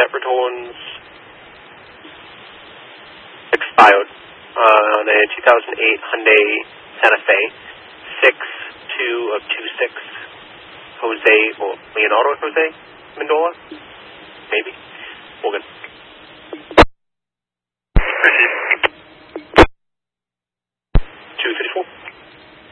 Jeanette Bertolin's expired on a 2008 Hyundai Santa Fe, 6.2 of 2.6. Leonardo Jose Mendola? Maybe. Morgan.